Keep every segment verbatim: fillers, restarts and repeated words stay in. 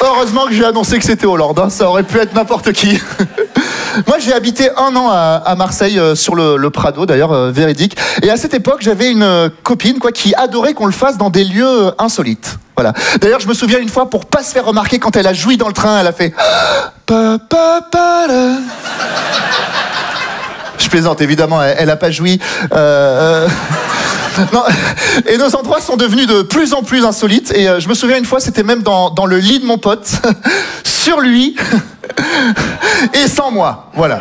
Heureusement que j'ai annoncé que c'était Hollande, hein, ça aurait pu être n'importe qui. Moi, j'ai habité un an à, à Marseille, euh, sur le, le Prado, d'ailleurs, euh, véridique. Et à cette époque, j'avais une euh, copine quoi, qui adorait qu'on le fasse dans des lieux euh, insolites. Voilà. D'ailleurs, je me souviens une fois, pour pas se faire remarquer, quand elle a joui dans le train, elle a fait... Pa, pa, pa, là. Je plaisante, évidemment, elle, elle a pas joui. Euh, euh... Non. Et nos endroits sont devenus de plus en plus insolites. Et euh, je me souviens une fois, c'était même dans, dans le lit de mon pote, sur lui, et sans moi. Voilà.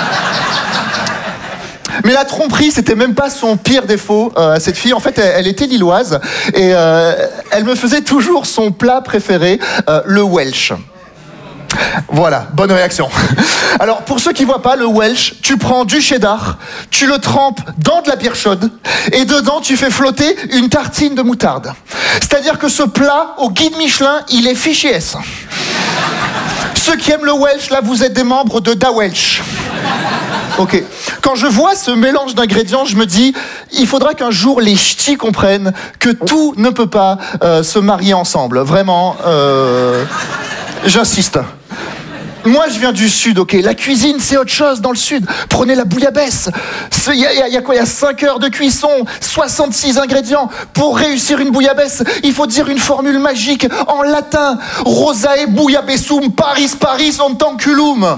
Mais la tromperie, c'était même pas son pire défaut euh, à cette fille. En fait, elle, elle était lilloise et euh, elle me faisait toujours son plat préféré, euh, le Welsh. Voilà, bonne réaction. Alors, pour ceux qui voient pas, le Welsh, tu prends du cheddar, tu le trempes dans de la bière chaude, et dedans, tu fais flotter une tartine de moutarde. C'est-à-dire que ce plat, au guide Michelin, il est fiché S. Ceux qui aiment le Welsh, là, vous êtes des membres de Da Welsh. Ok. Quand je vois ce mélange d'ingrédients, je me dis, il faudra qu'un jour les ch'tis comprennent que tout ne peut pas euh, se marier ensemble. Vraiment, euh, j'insiste. Moi, je viens du Sud, ok. La cuisine, c'est autre chose dans le Sud. Prenez la bouillabaisse. Il y, y, y a quoi? Il y a cinq heures de cuisson, soixante-six ingrédients. Pour réussir une bouillabaisse, il faut dire une formule magique en latin. Rosae bouillabaissum paris paris ontanculum.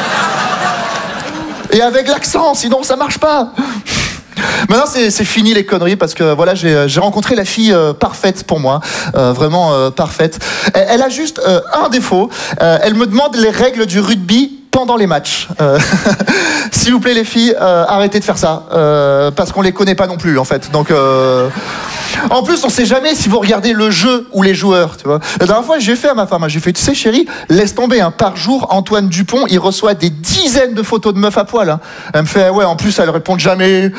Et avec l'accent, sinon ça marche pas. Maintenant, c'est, c'est fini les conneries parce que voilà, j'ai, j'ai rencontré la fille euh, parfaite pour moi, euh, vraiment euh, parfaite. Elle, elle a juste euh, un défaut. Euh, elle me demande les règles du rugby pendant les matchs. Euh, S'il vous plaît, les filles, euh, arrêtez de faire ça, euh, parce qu'on les connaît pas non plus, en fait. Donc, euh... en plus, on sait jamais si vous regardez le jeu ou les joueurs, tu vois. La dernière fois, j'ai fait à ma femme, j'ai fait, tu sais, chérie, laisse tomber. Hein, par jour, Antoine Dupont, il reçoit des dizaines de photos de meufs à poil. Hein. Elle me fait, ouais, en plus, elle répond jamais.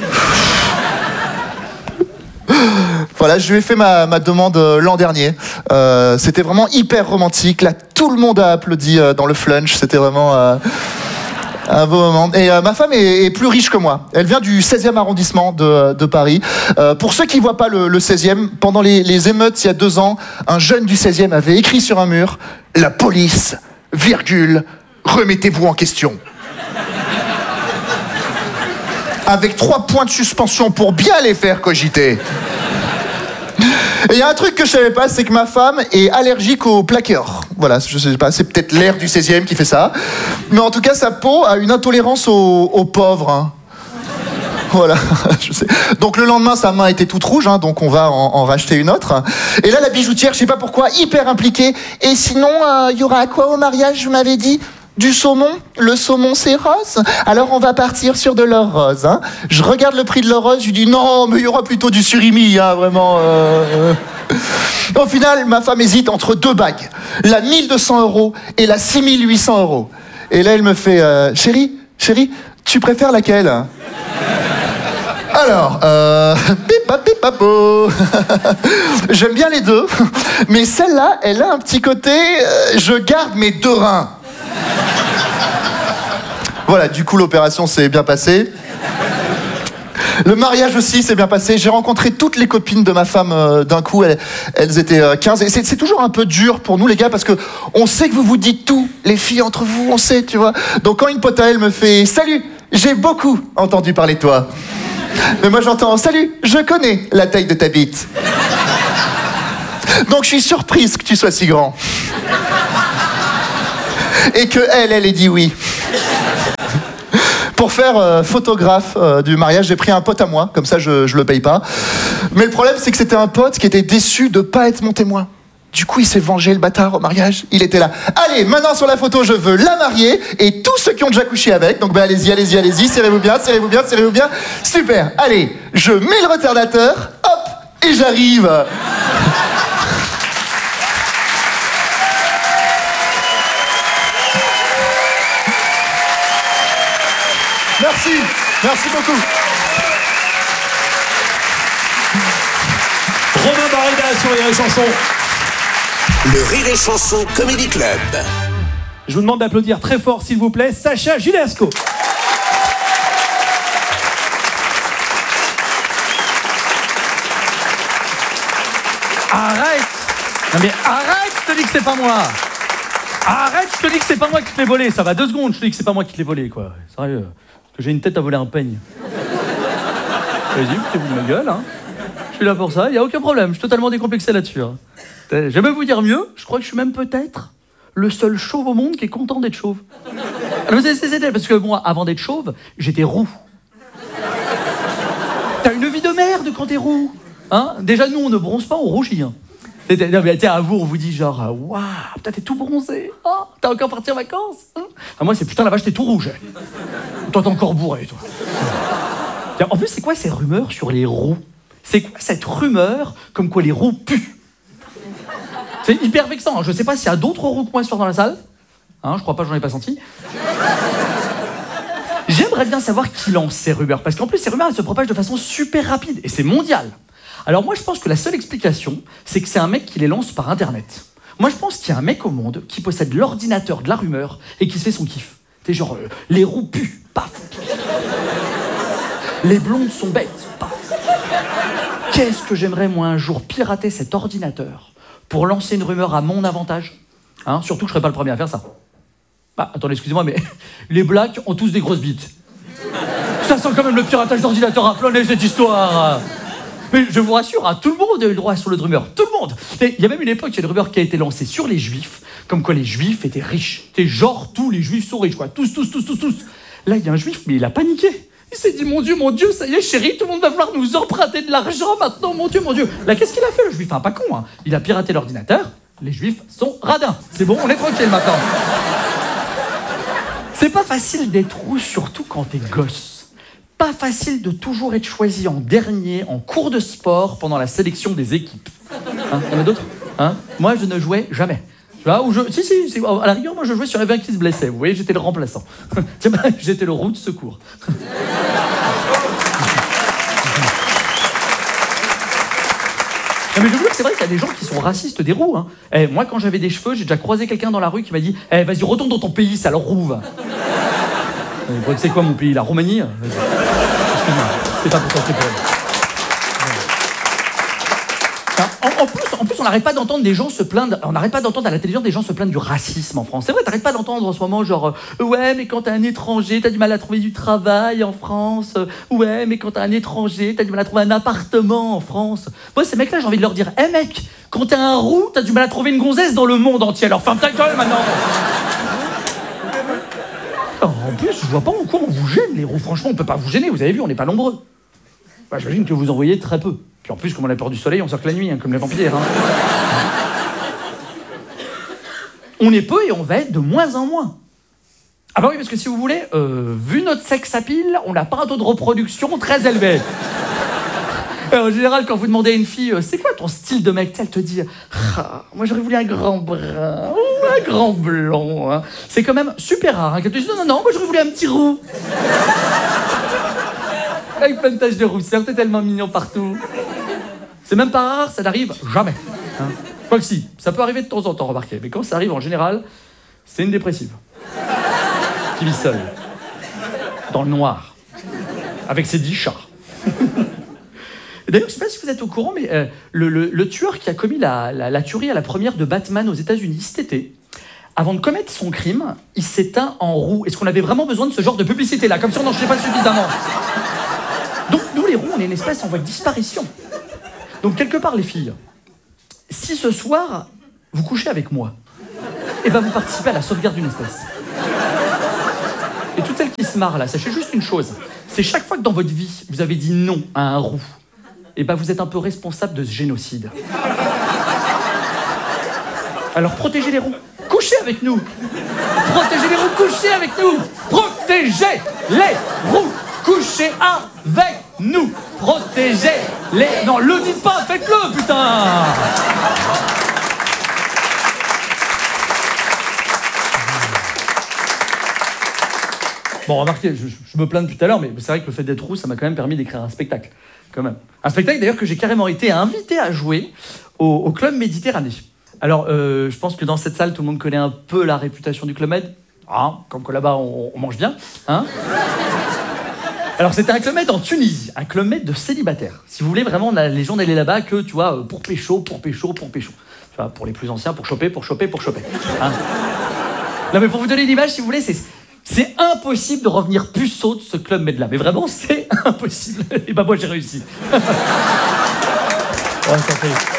Voilà, je lui ai fait ma, ma demande euh, l'an dernier. Euh, c'était vraiment hyper romantique. Là, tout le monde a applaudi euh, dans le flunch. C'était vraiment euh, un beau moment. Et euh, ma femme est, est plus riche que moi. Elle vient du seizième arrondissement de, de Paris. Euh, pour ceux qui ne voient pas le, le seizième, pendant les, les émeutes, il y a deux ans, un jeune du seizième avait écrit sur un mur « La police, virgule, remettez-vous en question ». Avec trois points de suspension pour bien les faire cogiter. Et il y a un truc que je savais pas, c'est que ma femme est allergique au plaqueur. Voilà, je sais pas, c'est peut-être l'air du seizième qui fait ça. Mais en tout cas, sa peau a une intolérance aux, aux pauvres. Hein. Voilà, je sais. Donc le lendemain, sa main était toute rouge, hein, donc on va en, en racheter une autre. Et là, la bijoutière, je sais pas pourquoi, hyper impliquée. Et sinon, il euh, y aura quoi au mariage, vous m'avez dit ? Du saumon, le saumon c'est rose. Alors on va partir sur de l'or rose. Hein. Je regarde le prix de l'or rose, je lui dis non, mais il y aura plutôt du surimi, hein, vraiment. Euh... Au final, ma femme hésite entre deux bagues, la mille deux cents euros et la six mille huit cents euros. Et là, elle me fait euh, chérie, chérie, tu préfères laquelle? Alors, euh, pipa pipapo. J'aime bien les deux, mais celle-là, elle a un petit côté, euh, je garde mes deux reins. Voilà, du coup, l'opération s'est bien passée. Le mariage aussi s'est bien passé. J'ai rencontré toutes les copines de ma femme euh, d'un coup. Elles, elles étaient euh, quinze. Et c'est, c'est toujours un peu dur pour nous, les gars, parce que on sait que vous vous dites tout. Les filles entre vous, on sait, tu vois. Donc quand une pote à elle me fait « Salut, j'ai beaucoup entendu parler de toi. » Mais moi j'entends « Salut, je connais la taille de ta bite. » Donc je suis surprise que tu sois si grand. Et que elle, elle ait dit oui. Pour faire euh, photographe euh, du mariage, j'ai pris un pote à moi, comme ça je, je le paye pas. Mais le problème, c'est que c'était un pote qui était déçu de pas être mon témoin. Du coup, il s'est vengé, le bâtard, au mariage. Il était là. Allez, maintenant sur la photo, je veux la mariée et tous ceux qui ont déjà couché avec. Donc ben, allez-y, allez-y, allez-y, serrez-vous bien, serrez-vous bien, serrez-vous bien. Super, allez, je mets le retardateur, hop, et j'arrive. Merci, merci beaucoup. Romain Barreda sur Rire et Chanson. Le Rire et Chanson Comedy Club. Je vous demande d'applaudir très fort, s'il vous plaît, Sacha Judasco. Arrête! Non mais arrête! je te dis que c'est pas moi. Arrête, je te dis que c'est pas moi qui te l'ai volé. Ça va deux secondes, je te dis que c'est pas moi qui te l'ai volé, quoi. Sérieux, parce que j'ai une tête à voler un peigne. Vas-y, foutez-vous de ma gueule, hein. Je suis là pour ça, il y a aucun problème, je suis totalement décomplexé là-dessus. Hein. Je vais même vous dire mieux, je crois que je suis même peut-être le seul chauve au monde qui est content d'être chauve. Alors, c'est, c'est, c'est, parce que moi, avant d'être chauve, j'étais roux. T'as une vie de merde quand t'es roux. Hein, déjà, nous, on ne bronze pas, on rougit. Hein. Non, mais à vous, on vous dit genre, waouh, putain, t'es tout bronzé. Oh, t'as encore parti en vacances. Hein. Ah, moi, c'est putain, la vache, t'es tout rouge. Toi, t'es encore bourré, toi. En plus, c'est quoi ces rumeurs sur les roux? C'est quoi cette rumeur comme quoi les roux puent? C'est hyper vexant. Je sais pas s'il y a d'autres roux que moi ce soir dans la salle. Hein, je crois pas, j'en ai pas senti. J'aimerais bien savoir qui lance ces rumeurs. Parce qu'en plus, ces rumeurs, elles se propagent de façon super rapide. Et c'est mondial. Alors moi, je pense que la seule explication, c'est que c'est un mec qui les lance par Internet. Moi, je pense qu'il y a un mec au monde qui possède l'ordinateur de la rumeur et qui se fait son kiff. T'es genre, euh, les roux puent, paf. Les blondes sont bêtes, paf. Qu'est-ce que j'aimerais, moi, un jour, pirater cet ordinateur pour lancer une rumeur à mon avantage, hein, surtout que je serais pas le premier à faire ça. Ah, attendez, excusez-moi, mais les blacks ont tous des grosses bites. Ça sent quand même le piratage d'ordinateur à plein nez, cette histoire. Mais je vous rassure, hein, tout le monde a eu le droit sur le rumeur. Tout le monde. Il y a même une époque, il y a une rumeur qui a été lancée sur les juifs, comme quoi les juifs étaient riches. T'es genre, tous les juifs sont riches, quoi. Tous, tous, tous, tous, tous. Là, il y a un juif, mais il a paniqué. Il s'est dit, mon Dieu, mon Dieu, ça y est, chérie, tout le monde va vouloir nous emprunter de l'argent maintenant, mon Dieu, mon Dieu. Là, qu'est-ce qu'il a fait, le juif? Enfin, pas con, hein. Il a piraté l'ordinateur, les juifs sont radins. C'est bon, on est tranquille maintenant. C'est pas facile d'être roux, surtout quand t'es gosse. Pas facile de toujours être choisi en dernier, en cours de sport, pendant la sélection des équipes. Hein, y en a d'autres? Hein? Moi, je ne jouais jamais. Là où je... Si, si, si, à la rigueur, moi, je jouais sur un qui se blessait. Vous voyez, j'étais le remplaçant. J'étais le roux de secours. Non, mais je veux dire que c'est vrai qu'il y a des gens qui sont racistes des roux. Hein. Eh, moi, quand j'avais des cheveux, j'ai déjà croisé quelqu'un dans la rue qui m'a dit eh, « Vas-y, retourne dans ton pays, ça leur rouve. » C'est quoi mon pays? La Roumanie? Excuse-moi, c'est pas pour toi, c'est pour elle. En, en, plus, en plus, on n'arrête pas d'entendre des gens se plaindre, on n'arrête pas d'entendre à la télévision des gens se plaindre du racisme en France. C'est vrai, t'arrêtes pas d'entendre en ce moment genre euh, ouais, mais quand t'es un étranger, t'as du mal à trouver du travail en France. Euh, ouais, mais quand t'es un étranger, t'as du mal à trouver un appartement en France. Moi, ces mecs-là, j'ai envie de leur dire, hé hey, mec, quand t'es un roux, t'as du mal à trouver une gonzesse dans le monde entier. Alors ferme ta gueule maintenant. Alors, en plus, je vois pas en quoi on vous gêne, les roux. Franchement, on peut pas vous gêner. Vous avez vu, on n'est pas nombreux. Bah, j'imagine que vous en voyez très peu. Puis en plus, comme on a peur du soleil, on sort que la nuit, hein, comme les vampires. Hein. On est peu et on va être de moins en moins. Ah bah oui, parce que si vous voulez, euh, vu notre sex appeal, on n'a pas un taux de reproduction très élevé. Alors, en général, quand vous demandez à une fille, euh, c'est quoi ton style de mec, elle te dit, ah, moi j'aurais voulu un grand brun, ou un grand blond. Hein. C'est quand même super rare. Hein, qu'elle te dit, non, non, non, moi j'aurais voulu un petit roux. Avec plein de taches de rousseur, t'es tellement mignon partout. C'est même pas rare, ça n'arrive jamais. Hein. Quoi que si, ça peut arriver de temps en temps, remarquez. Mais quand ça arrive, en général, c'est une dépressive. Qui vit seule. Dans le noir. Avec ses dix chats. D'ailleurs, je ne sais pas si vous êtes au courant, mais euh, le, le, le tueur qui a commis la, la, la tuerie à la première de Batman aux États-Unis cet été, avant de commettre son crime, il s'éteint en roue. Est-ce qu'on avait vraiment besoin de ce genre de publicité-là? Comme si on n'en sait pas suffisamment. Donc, nous, les roux, on est une espèce en voie de disparition. Donc, quelque part, les filles, si ce soir, vous couchez avec moi, et ben vous participez à la sauvegarde d'une espèce. Et toutes celles qui se marrent là, sachez juste une chose, c'est chaque fois que dans votre vie, vous avez dit non à un roux, et ben vous êtes un peu responsable de ce génocide. Alors protégez les roux, couchez avec nous. Protégez les roux, couchez avec nous. Protégez les roux, couchez avec nous. Protégez les... Non, le dites pas, faites-le, putain. Bon, remarquez, je, je me plains depuis tout à l'heure, mais c'est vrai que le fait d'être roux, ça m'a quand même permis d'écrire un spectacle. Quand même. Un spectacle d'ailleurs que j'ai carrément été invité à jouer au, au Club Méditerranée. Alors, euh, je pense que dans cette salle, tout le monde connaît un peu la réputation du Club Med. Hein, comme que là-bas, on, on mange bien. Hein. Alors, c'était un Club Med en Tunisie, un Club Med de célibataires. Si vous voulez, vraiment, on a les gens d'aller là-bas que, tu vois, pour pécho, pour pécho, pour pécho. Tu vois, pour les plus anciens, pour choper, pour choper, pour choper. Hein. Non mais pour vous donner une image, si vous voulez, c'est, c'est impossible de revenir puceau de ce club Med là. Mais vraiment, c'est impossible. Et ben moi, j'ai réussi. Ouais, ça fait...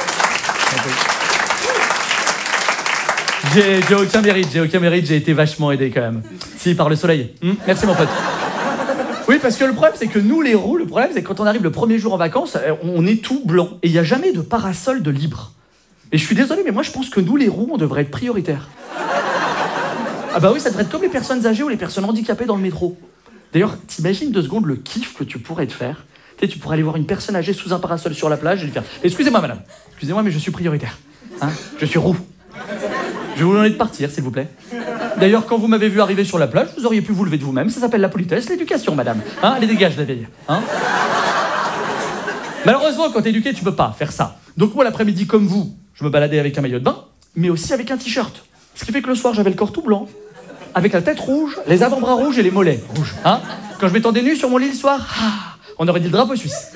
J'ai, j'ai aucun mérite, j'ai aucun mérite, j'ai été vachement aidé quand même. Si, par le soleil. Hum, merci mon pote. Oui, parce que le problème, c'est que nous, les roux, le problème, c'est que quand on arrive le premier jour en vacances, on est tout blanc. Et il n'y a jamais de parasol de libre. Et je suis désolé, mais moi, je pense que nous, les roux, on devrait être prioritaires. Ah bah oui, ça devrait être comme les personnes âgées ou les personnes handicapées dans le métro. D'ailleurs, t'imagines deux secondes le kiff que tu pourrais te faire. Tu sais, tu pourrais aller voir une personne âgée sous un parasol sur la plage et lui faire « Excusez-moi, madame. Excusez-moi, mais je suis prioritaire. Hein, je suis roux. Je vais vous demander de partir, s'il vous plaît. D'ailleurs, quand vous m'avez vu arriver sur la plage, vous auriez pu vous lever de vous-même. Ça s'appelle la politesse, l'éducation, madame. Hein, allez, dégage, la vieille. Hein. Malheureusement, quand t'es éduqué, tu peux pas faire ça. Donc moi, l'après-midi, comme vous, je me baladais avec un maillot de bain, mais aussi avec un t-shirt. Ce qui fait que le soir, j'avais le corps tout blanc, avec la tête rouge, les avant-bras rouges et les mollets rouges. Hein. Quand je m'étendais nu sur mon lit le soir, ah, on aurait dit le drapeau suisse.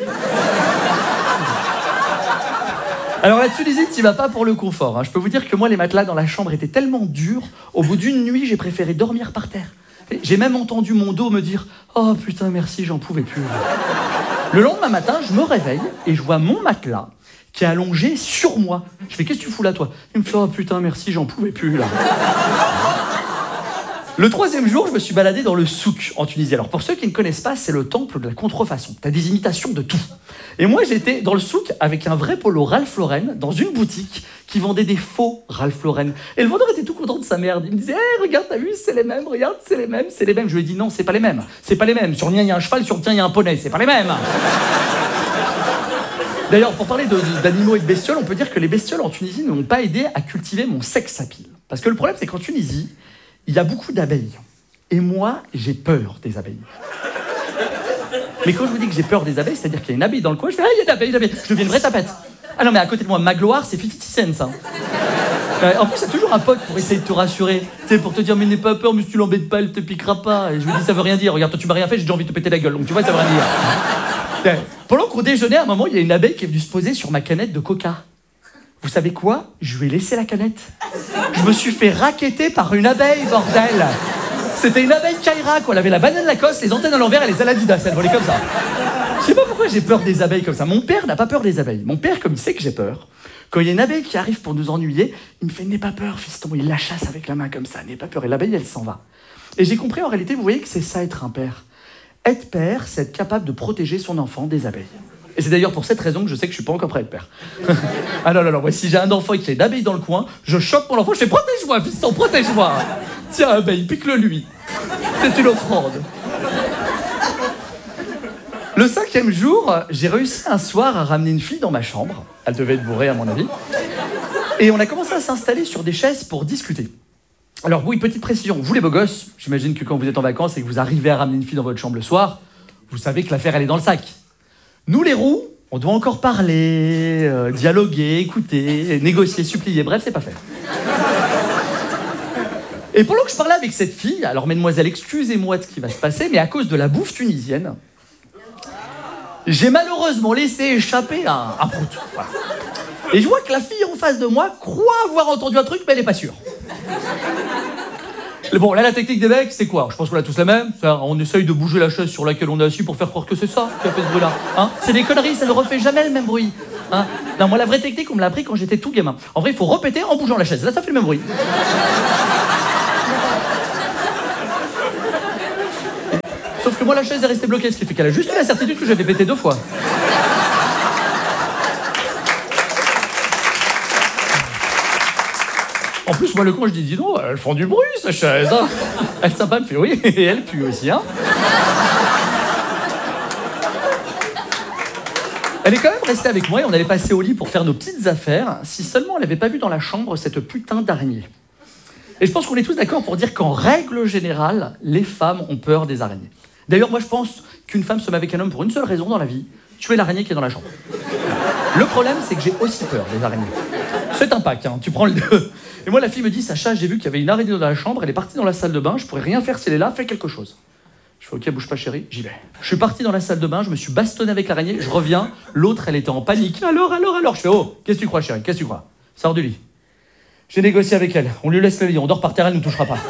Alors la Tunisie, t'y vas pas pour le confort. Hein. Je peux vous dire que moi, les matelas dans la chambre étaient tellement durs, au bout d'une nuit, j'ai préféré dormir par terre. J'ai même entendu mon dos me dire « Oh putain, merci, j'en pouvais plus. » Le lendemain matin, je me réveille et je vois mon matelas qui est allongé sur moi. Je fais « Qu'est-ce que tu fous là, toi ?» Il me fait « Oh putain, merci, j'en pouvais plus, là. » Le troisième jour, je me suis baladé dans le souk en Tunisie. Alors pour ceux qui ne connaissent pas, c'est le temple de la contrefaçon. T'as des imitations de tout. Et moi, j'étais dans le souk avec un vrai polo Ralph Lauren dans une boutique qui vendait des faux Ralph Lauren. Et le vendeur était tout content de sa merde. Il me disait hey, « regarde, t'as vu, c'est les mêmes, regarde, c'est les mêmes, c'est les mêmes. » Je lui ai dit « Non, c'est pas les mêmes. C'est pas les mêmes. Sur le mien, il y a un cheval, sur le tien, il y a un poney. C'est pas les mêmes. » D'ailleurs, pour parler de, d'animaux et de bestioles, on peut dire que les bestioles en Tunisie ne m'ont pas aidé à cultiver mon sex appeal. Parce que le problème, c'est qu'en Tunisie, il y a beaucoup d'abeilles. Et moi, j'ai peur des abeilles. Mais quand je vous dis que j'ai peur des abeilles, c'est-à-dire qu'il y a une abeille dans le coin, je fais « Ah, il y a une abeille, une abeille !» Je deviens une vraie tapette. Ah non, mais à côté de moi, ma gloire, c'est cinquante cents, ça. Euh, en plus, il y a toujours un pote pour essayer de te rassurer. Tu sais, pour te dire « Mais n'aie pas peur, mais si tu l'embêtes pas, elle te piquera pas. » Et je lui dis « Ça veut rien dire. Regarde, toi, tu m'as rien fait, j'ai déjà envie de te péter la gueule. » Donc tu vois, ça veut rien dire. Euh, pendant qu'on déjeunait, à un moment, il y a une abeille qui est venue se poser sur ma canette de coca. Vous savez quoi? Je lui ai laissé la canette. Je me suis fait racketter par une abeille, bordel. C'était une abeille Kaira, quoi. Elle avait la banane Lacoste, les antennes à l'envers et les Aladidas. Elle volait comme ça. Je sais pas pourquoi j'ai peur des abeilles comme ça. Mon père n'a pas peur des abeilles. Mon père, comme il sait que j'ai peur, quand il y a une abeille qui arrive pour nous ennuyer, il me fait « N'aie pas peur, fiston ». Il la chasse avec la main comme ça. « N'aie pas peur ». Et l'abeille, elle s'en va. Et j'ai compris, en réalité, vous voyez que c'est ça, être un père. Être père, c'est être capable de protéger son enfant des abeilles. Et c'est d'ailleurs pour cette raison que je sais que je suis pas encore prêt à être père. Ah non, non, non, moi, si j'ai un enfant qui a une abeille dans le coin, je chope mon enfant, je fais « Protège-moi, fiston, protège-moi !» Tiens, abeille, pique-le lui. C'est une offrande. Le cinquième jour, j'ai réussi un soir à ramener une fille dans ma chambre. Elle devait être bourrée, à mon avis. Et on a commencé à s'installer sur des chaises pour discuter. Alors oui, petite précision, vous les beaux gosses, j'imagine que quand vous êtes en vacances et que vous arrivez à ramener une fille dans votre chambre le soir, vous savez que l'affaire, elle est dans le sac. Nous, les roux, on doit encore parler, euh, dialoguer, écouter, négocier, supplier, bref, c'est pas fait. Et pendant que je parlais avec cette fille, alors mesdemoiselles, excusez-moi de ce qui va se passer, mais à cause de la bouffe tunisienne, j'ai malheureusement laissé échapper un, un prout. Voilà. Et je vois que la fille en face de moi croit avoir entendu un truc, mais elle n'est pas sûre. Mais bon, là, la technique des mecs, c'est quoi? Je pense qu'on a tous la même. Ça, on essaye de bouger la chaise sur laquelle on est assis pour faire croire que c'est ça qui a fait ce bruit-là. Hein, c'est des conneries, ça ne refait jamais le même bruit. Hein, non, moi, la vraie technique, on me l'a appris quand j'étais tout gamin. En vrai, il faut répéter en bougeant la chaise. Là, ça fait le même bruit. Sauf que moi, la chaise est restée bloquée, ce qui fait qu'elle a juste eu la certitude que j'avais pété deux fois. En plus, moi, le con, je dis, dis donc, elles font du bruit, ces chaises. Hein. Elle sympa me fait oui, et elle pue aussi. Hein. Elle est quand même restée avec moi et on allait passer au lit pour faire nos petites affaires, si seulement on n'avait pas vu dans la chambre cette putain d'araignée. Et je pense qu'on est tous d'accord pour dire qu'en règle générale, les femmes ont peur des araignées. D'ailleurs, moi, je pense qu'une femme se met avec un homme pour une seule raison dans la vie, tuer l'araignée qui est dans la chambre. Le problème, c'est que j'ai aussi peur des araignées. C'est un pack, hein, tu prends le deux. Et moi, la fille me dit, Sacha, j'ai vu qu'il y avait une araignée dans la chambre, elle est partie dans la salle de bain, je pourrais rien faire si elle est là, fais quelque chose. Je fais, ok, bouge pas chérie, j'y vais. Je suis parti dans la salle de bain, je me suis bastonné avec l'araignée, je reviens, l'autre, elle était en panique. Alors, alors, alors, je fais, oh, qu'est-ce que tu crois chérie, qu'est-ce que tu crois? Sors du lit. J'ai négocié avec elle. On lui laisse le lit, on dort par terre, elle nous touchera pas.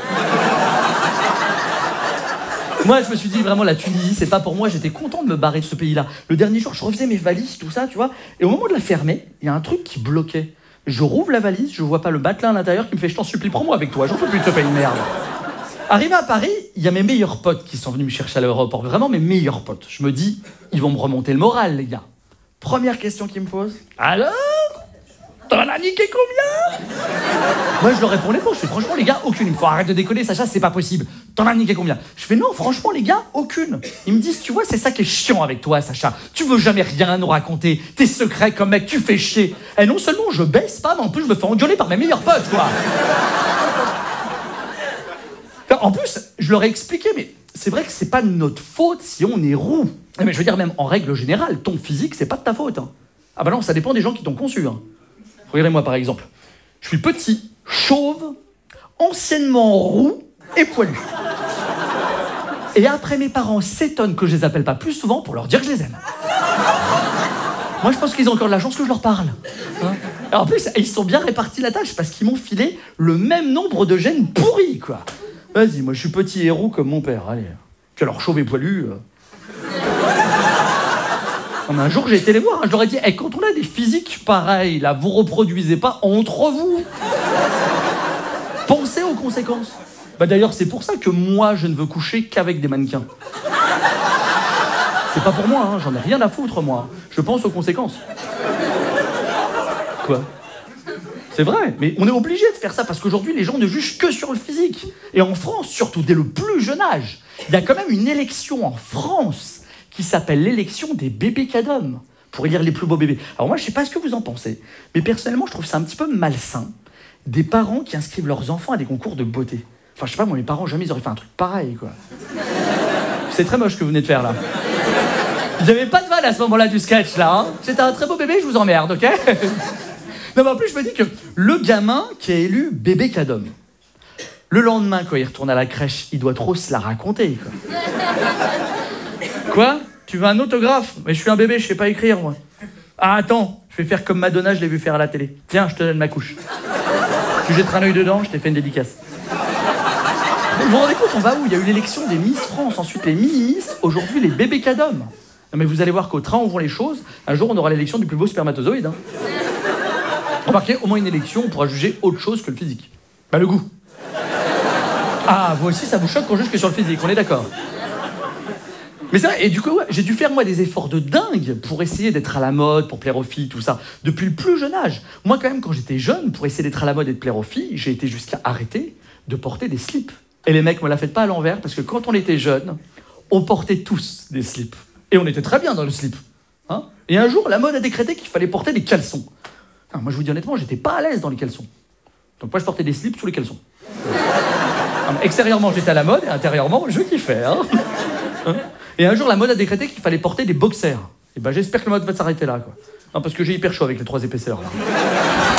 Moi, je me suis dit, vraiment, la Tunisie, c'est pas pour moi. J'étais content de me barrer de ce pays-là. Le dernier jour, je refaisais mes valises, tout ça, tu vois. Et au moment de la fermer, il y a un truc qui bloquait. Je rouvre la valise, je vois pas le batelin à l'intérieur qui me fait « Je t'en supplie, prends-moi avec toi, j'en peux plus de ce pays de merde. » Arrivé à Paris, il y a mes meilleurs potes qui sont venus me chercher à l'aéroport. Vraiment mes meilleurs potes. Je me dis, ils vont me remonter le moral, les gars. Première question qu'ils me posent. Alors ? T'en as niqué combien ? Moi, je leur répondais pas. Je fais franchement, les gars, aucune. Il me faut arrêter de déconner, Sacha, c'est pas possible. T'en as niqué combien ? Je fais non, franchement, les gars, aucune. Ils me disent, tu vois, c'est ça qui est chiant avec toi, Sacha. Tu veux jamais rien nous raconter. Tes secrets comme mec, tu fais chier. Et non seulement je baisse pas, mais en plus, je me fais engueuler par mes meilleurs potes, quoi. En plus, je leur ai expliqué, mais c'est vrai que c'est pas de notre faute si on est roux. Mais je veux dire, même en règle générale, ton physique, c'est pas de ta faute. Hein. Ah bah non, ça dépend des gens qui t'ont conçu. Hein. Regardez-moi par exemple. Je suis petit, chauve, anciennement roux et poilu. Et après, mes parents s'étonnent que je les appelle pas plus souvent pour leur dire que je les aime. Moi, je pense qu'ils ont encore de la chance que je leur parle. Hein. Alors, en plus, ils sont bien répartis la tâche parce qu'ils m'ont filé le même nombre de gènes pourris, quoi. Vas-y, moi, je suis petit et roux comme mon père. Allez. Puis alors, chauve et poilu... Euh... Non, mais un jour, j'ai été les voir, hein, je leur ai dit, hey, quand on a des physiques pareils, là, vous reproduisez pas entre vous. Pensez aux conséquences. Bah d'ailleurs, c'est pour ça que moi, je ne veux coucher qu'avec des mannequins. C'est pas pour moi, hein, j'en ai rien à foutre, moi. Je pense aux conséquences. Quoi ? C'est vrai, mais on est obligé de faire ça parce qu'aujourd'hui, les gens ne jugent que sur le physique. Et en France, surtout, dès le plus jeune âge, il y a quand même une élection en France qui s'appelle l'élection des bébés cadom, pour élire les plus beaux bébés. Alors moi, je sais pas ce que vous en pensez, mais personnellement, je trouve ça un petit peu malsain, des parents qui inscrivent leurs enfants à des concours de beauté. Enfin, je sais pas, moi, mes parents, jamais ils auraient fait un truc pareil, quoi. C'est très moche ce que vous venez de faire, là. Il n'y avait pas de vanne à ce moment-là du sketch, là. Hein. C'était un très beau bébé, je vous emmerde, ok ? Non, mais en plus, je me dis que le gamin qui a élu bébé cadom, le lendemain, quand il retourne à la crèche, il doit trop se la raconter, quoi. Quoi ? Tu veux un autographe ? Mais je suis un bébé, je sais pas écrire, moi. Ah, attends, je vais faire comme Madonna, je l'ai vu faire à la télé. Tiens, je te donne ma couche. Tu jetteras un œil dedans, je t'ai fait une dédicace. Vous vous rendez compte, on va où ? Il y a eu l'élection des Miss France, ensuite les mini-Miss, aujourd'hui les bébés cadom. Non mais vous allez voir qu'au train où vont les choses, un jour on aura l'élection du plus beau spermatozoïde. Hein. Remarquez, au moins une élection, on pourra juger autre chose que le physique. Bah le goût. Ah, vous aussi, ça vous choque qu'on juge que sur le physique, on est d'accord ? Mais c'est vrai, et du coup, ouais, j'ai dû faire, moi, des efforts de dingue pour essayer d'être à la mode, pour plaire aux filles, tout ça, depuis le plus jeune âge. Moi, quand même, quand j'étais jeune, pour essayer d'être à la mode et de plaire aux filles, j'ai été jusqu'à arrêter de porter des slips. Et les mecs, me la faites pas à l'envers, parce que quand on était jeune, on portait tous des slips. Et on était très bien dans le slip. Hein, et un jour, la mode a décrété qu'il fallait porter des caleçons. Enfin, moi, je vous dis honnêtement, j'étais pas à l'aise dans les caleçons. Donc moi, je portais des slips sous les caleçons. Alors, extérieurement, j'étais à la mode, et intérieurement, je kiffais. Hein. Hein. Et un jour, la mode a décrété qu'il fallait porter des boxers. Et ben, j'espère que la mode va s'arrêter là, quoi. Non, parce que j'ai hyper chaud avec les trois épaisseurs, là.